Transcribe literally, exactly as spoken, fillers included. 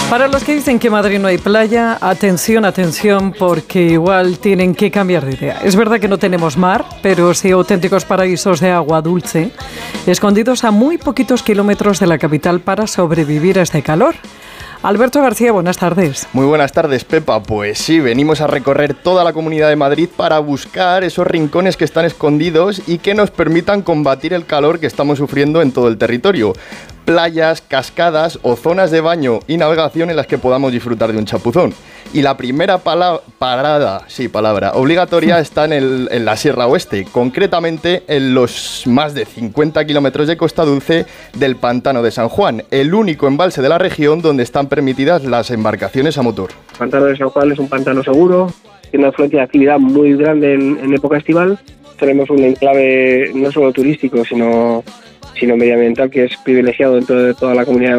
Para los que dicen que en Madrid no hay playa, atención, atención, porque igual tienen que cambiar de idea. Es verdad que no tenemos mar, pero sí auténticos paraísos de agua dulce, escondidos a muy poquitos kilómetros de la capital para sobrevivir a este calor. Alberto García, buenas tardes. Muy buenas tardes, Pepa. Pues sí, venimos a recorrer toda la Comunidad de Madrid para buscar esos rincones que están escondidos y que nos permitan combatir el calor que estamos sufriendo en todo el territorio. Playas, cascadas o zonas de baño y navegación en las que podamos disfrutar de un chapuzón. Y la primera pala- parada, sí, palabra, obligatoria está en, el, en la Sierra Oeste, concretamente en los más de cincuenta kilómetros de costa dulce del Pantano de San Juan, el único embalse de la región donde están permitidas las embarcaciones a motor. El Pantano de San Juan es un pantano seguro, tiene una afluencia de actividad muy grande en, en época estival. Tenemos un enclave no solo turístico, sino, sino medioambiental, que es privilegiado dentro de toda la comunidad